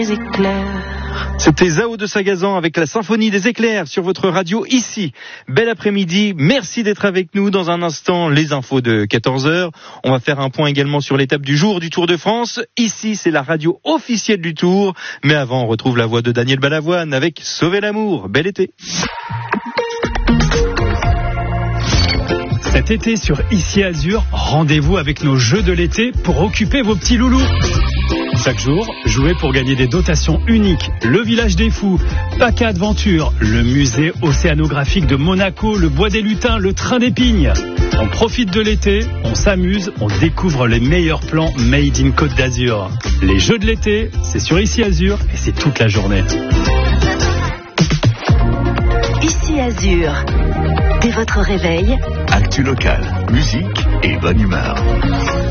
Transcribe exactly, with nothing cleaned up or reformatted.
Les éclairs. C'était Zao de Sagazan avec la symphonie des éclairs sur votre radio ici. Bel après-midi, merci d'être avec nous. Dans un instant, les infos de quatorze heures. On va faire un point également sur l'étape du jour du Tour de France. Ici, c'est la radio officielle du Tour. Mais avant, on retrouve la voix de Daniel Balavoine avec Sauver l'amour. Bel été. Cet été sur Ici Azur, rendez-vous avec nos jeux de l'été pour occuper vos petits loulous. Chaque jour, jouez pour gagner des dotations uniques. Le Village des Fous, Paca Adventure, le musée océanographique de Monaco, le Bois des Lutins, le Train des Pignes. On profite de l'été, on s'amuse, on découvre les meilleurs plans made in Côte d'Azur. Les jeux de l'été, c'est sur Ici Azur et c'est toute la journée. Ici Azur. Dès votre réveil, actu local, musique et bonne humeur.